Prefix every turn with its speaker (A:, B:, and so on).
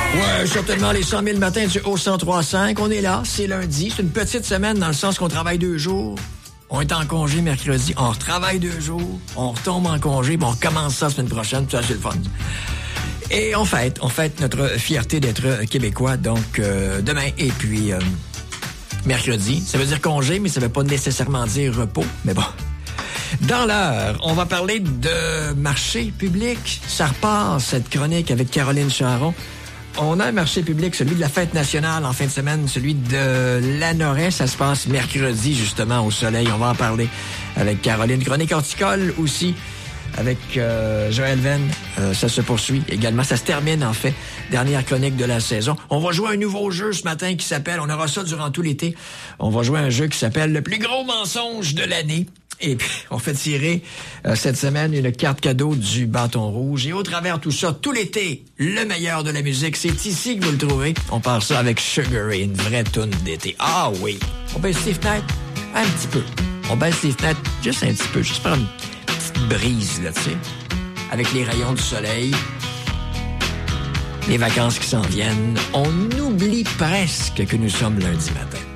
A: Ouais, certainement les 100 000 matins du Haut-103.5. On est là, c'est lundi. C'est une petite semaine dans le sens qu'on travaille 2 jours. On est en congé mercredi, on retravaille 2 jours, on retombe en congé, puis on recommence ça la semaine prochaine, tout ça, c'est le fun. Et on fête notre fierté d'être québécois, donc demain et puis mercredi. Ça veut dire congé, mais ça veut pas nécessairement dire repos, mais bon. Dans l'heure, on va parler de marché public. Ça repart, cette chronique avec Caroline Charon. On a un marché public, celui de la fête nationale en fin de semaine, celui de Lanoret. Ça se passe mercredi, justement, au soleil. On va en parler avec Caroline. Chronique horticole aussi, avec Joël Venn. Ça se poursuit également. Ça se termine, en fait. Dernière chronique de la saison. On va jouer un nouveau jeu ce matin qui s'appelle, on aura ça durant tout l'été, on va jouer un jeu qui s'appelle Le plus gros mensonge de l'année. Et puis, on fait tirer cette semaine une carte cadeau du Bâton Rouge. Et au travers tout ça, tout l'été, le meilleur de la musique, c'est ici que vous le trouvez. On part ça avec Sugar Ray, une vraie toune d'été. Ah oui! On baisse les fenêtres un petit peu. On baisse les fenêtres juste un petit peu, juste pour une petite brise, là, tu sais. Avec les rayons du soleil, les vacances qui s'en viennent, on oublie presque que nous sommes lundi matin.